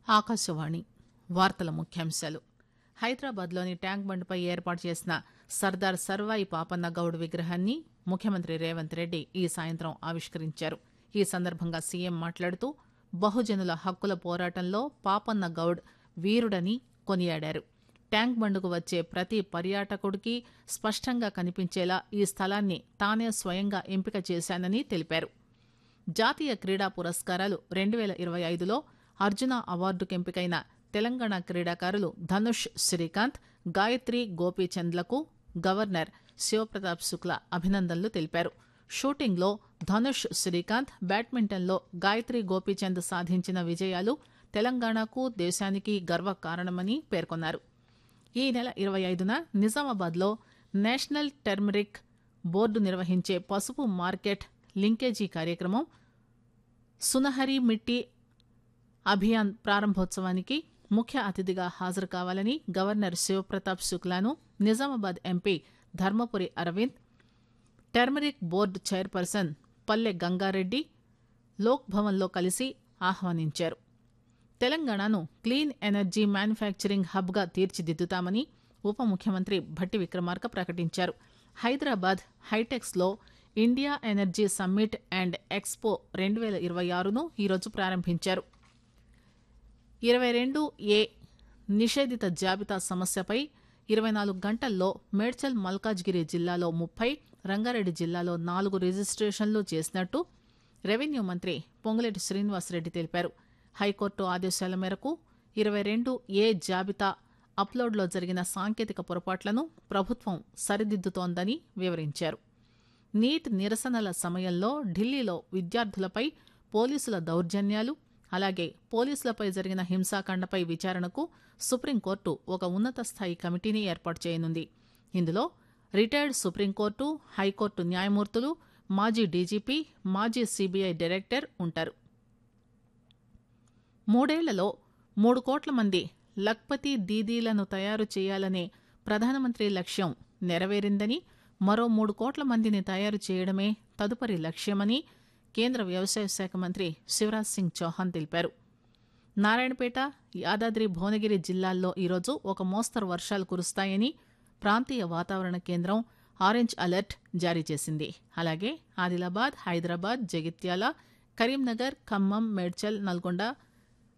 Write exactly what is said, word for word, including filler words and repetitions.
ఆకాశవాణి వార్తల ముఖ్యాంశాలు. హైదరాబాద్లోని ట్యాంక్ బండ్పై ఏర్పాటు చేసిన సర్దార్ సర్వాయి పాపన్న గౌడ్ విగ్రహాన్ని ముఖ్యమంత్రి రేవంత్ రెడ్డి ఈ సాయంత్రం ఆవిష్కరించారు. ఈ సందర్భంగా సీఎం మాట్లాడుతూ బహుజనుల హక్కుల పోరాటంలో పాపన్న గౌడ్ వీరుడని కొనియాడారు. ట్యాంక్ బండ్కు వచ్చే ప్రతి పర్యాటకుడికి స్పష్టంగా కనిపించేలా ఈ స్థలాన్ని తానే స్వయంగా ఎంపిక చేశానని తెలిపారు. జాతీయ క్రీడా పురస్కారాలు రెండు పేల ఇరవై ఐదులో అర్జున అవార్డుకు ఎంపికైన తెలంగాణ క్రీడాకారులు ధనుష్ శ్రీకాంత్, గాయత్రి గోపీచంద్లకు గవర్నర్ శివప్రతాప్ శుక్లా అభినందనలు తెలిపారు. షూటింగ్లో ధనుష్ శ్రీకాంత్, బ్యాడ్మింటన్లో గాయత్రి గోపీచంద్ సాధించిన విజయాలు తెలంగాణకు, దేశానికి గర్వకారణమని పేర్కొన్నారు. ఈ నెల ఇరవై ఐదున నిజామాబాద్లో నేషనల్ టర్మరిక్ బోర్డు నిర్వహించే పసుపు మార్కెట్ లింకేజీ కార్యక్రమం సునహరి మిట్టి అభియాన్ ప్రారంభోత్సవానికి ముఖ్య అతిథిగా హాజరు కావాలని governor Shiv Pratap శుక్లాను Nizamabad MP Dharmapuri Arvind, turmeric board chairperson పల్లె గంగారెడ్డి లోక్ భవన్లో కలిసి ఆహ్వానించారు. తెలంగాణను క్లీన్ ఎనర్జీ మ్యానుఫ్యాక్చరింగ్ హబ్గా తీర్చిదిద్దుతామని ఉప ముఖ్యమంత్రి భట్టి విక్రమార్క ప్రకటించారు. Hyderabad హైటెక్స్లో India energy summit and expo రెండు పేల ఇరవై ఆరును ఈరోజు ప్రారంభించారు. ఇరవై రెండు ఏ నిషేధిత జాబితా సమస్యపై ఇరవై నాలుగు గంటల్లో మేడ్చల్ మల్కాజ్గిరి జిల్లాలో ముప్పై, రంగారెడ్డి జిల్లాలో నాలుగు రిజిస్ట్రేషన్లు చేసినట్టు రెవెన్యూ మంత్రి పొంగులేటి శ్రీనివాసరెడ్డి తెలిపారు. హైకోర్టు ఆదేశాల మేరకు ఇరవై రెండు ఏ జాబితా అప్లోడ్లో జరిగిన సాంకేతిక పొరపాట్లను ప్రభుత్వం సరిదిద్దుతోందని వివరించారు. నీట్ నిరసనల సమయంలో ఢిల్లీలో విద్యార్థులపై పోలీసుల దౌర్జన్యాలు, అలాగే పోలీసులపై జరిగిన హింసాకాండపై విచారణకు సుప్రీంకోర్టు ఒక ఉన్నత స్థాయి కమిటీని ఏర్పాటు చేయనుంది. ఇందులో రిటైర్డ్ సుప్రీంకోర్టు, హైకోర్టు న్యాయమూర్తులు, మాజీ డీజీపీ, మాజీ సీబీఐ డైరెక్టర్ ఉంటారు. మూడేళ్లలో మూడు కోట్ల మంది లఖ్పతి దీదీలను తయారు చేయాలనే ప్రధానమంత్రి లక్ష్యం నెరవేరిందని, మరో మూడు కోట్ల మందిని తయారు చేయడమే తదుపరి లక్ష్యమని కేంద్ర వ్యవసాయ శాఖ మంత్రి శివరాజ్ సింగ్ చౌహాన్ తెలిపారు. నారాయణపేట, యాదాద్రి భువనగిరి జిల్లాల్లో ఈరోజు ఒక మోస్తరు వర్షాలు కురుస్తాయని ప్రాంతీయ వాతావరణ కేంద్రం ఆరెంజ్ అలర్ట్ జారీ చేసింది. అలాగే ఆదిలాబాద్, హైదరాబాద్, జగిత్యాల, కరీంనగర్, ఖమ్మం, మేడ్చల్, నల్గొండ,